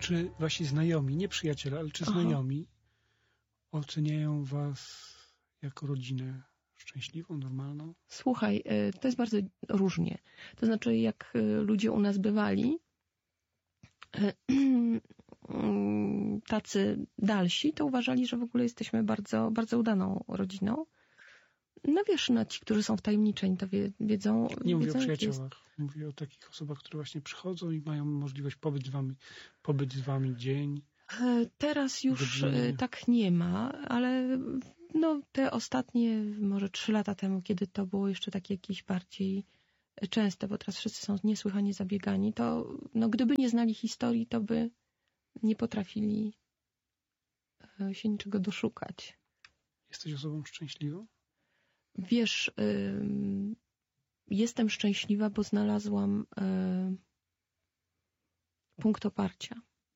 Czy wasi znajomi, nie przyjaciele, ale czy znajomi oceniają was jako rodzinę szczęśliwą, normalną? Słuchaj, to jest bardzo różnie. To znaczy, jak ludzie u nas bywali, tacy dalsi, to uważali, że w ogóle jesteśmy bardzo, bardzo udaną rodziną. No wiesz, no ci, którzy są wtajemniczeni, to wiedzą... Nie mówię wiedzą, o przyjaciołach. Mówię o takich osobach, które właśnie przychodzą i mają możliwość pobyć z wami dzień. Teraz już tak nie ma, ale no te ostatnie, może 3 lata temu, kiedy to było jeszcze takie jakieś bardziej częste, bo teraz wszyscy są niesłychanie zabiegani, to no gdyby nie znali historii, to by nie potrafili się niczego doszukać. Jesteś osobą szczęśliwą? Wiesz, jestem szczęśliwa, bo znalazłam punkt oparcia.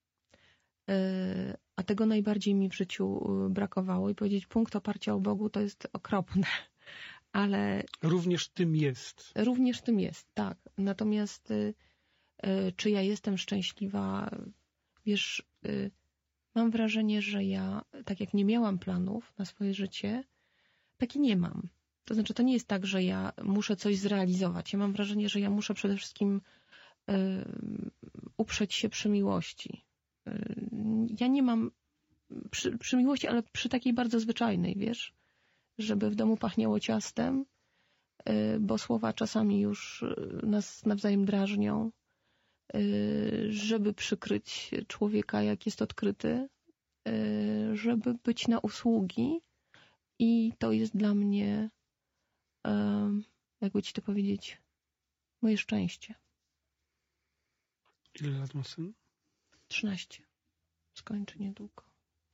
A tego najbardziej mi w życiu brakowało i powiedzieć punkt oparcia u Bogu to jest okropne, ale... Również tym jest. Również tym jest, tak. Natomiast czy ja jestem szczęśliwa? Wiesz, mam wrażenie, że ja, tak jak nie miałam planów na swoje życie, tak i nie mam. To znaczy, to nie jest tak, że ja muszę coś zrealizować. Ja mam wrażenie, że ja muszę przede wszystkim uprzeć się przy miłości. Ja nie mam przy miłości, ale przy takiej bardzo zwyczajnej, wiesz, żeby w domu pachniało ciastem, bo słowa czasami już nas nawzajem drażnią, żeby przykryć człowieka, jak jest odkryty, żeby być na usługi i to jest dla mnie, jakby ci to powiedzieć, moje szczęście. Ile lat ma syn? 13. Skończy niedługo.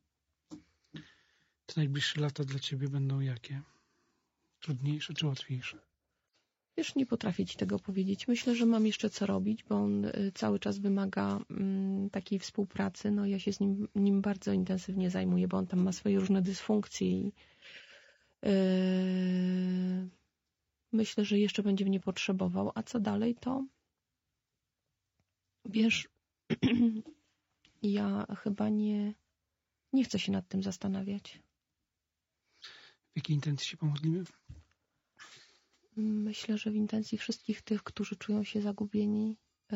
Te najbliższe lata dla ciebie będą jakie? Trudniejsze czy łatwiejsze? Wiesz, nie potrafię ci tego powiedzieć. Myślę, że mam jeszcze co robić, bo on cały czas wymaga takiej współpracy. No ja się z nim bardzo intensywnie zajmuję, bo on tam ma swoje różne dysfunkcje i myślę, że jeszcze będzie mnie potrzebował. A co dalej, to wiesz, ja chyba nie chcę się nad tym zastanawiać. W jakiej intencji się pomodlimy? Myślę, że w intencji wszystkich tych, którzy czują się zagubieni,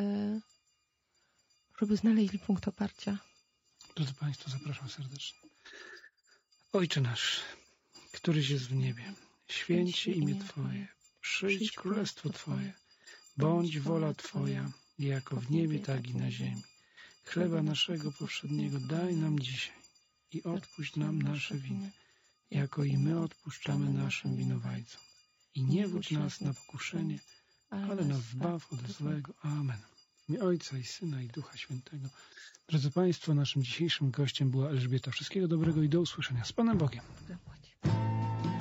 żeby znaleźli punkt oparcia. Drodzy Państwo, zapraszam serdecznie. Ojcze nasz, któryś jest w niebie, święć się imię Twoje, przyjdź królestwo Twoje, bądź wola Twoja, jako w niebie, tak i na ziemi. Chleba naszego powszedniego daj nam dzisiaj i odpuść nam nasze winy, jako i my odpuszczamy naszym winowajcom. I nie wódź nas na pokuszenie, ale nas zbaw od złego. Amen. W imię Ojca i Syna i Ducha Świętego. Drodzy Państwo, naszym dzisiejszym gościem była Elżbieta. Wszystkiego dobrego i do usłyszenia. Z Panem Bogiem.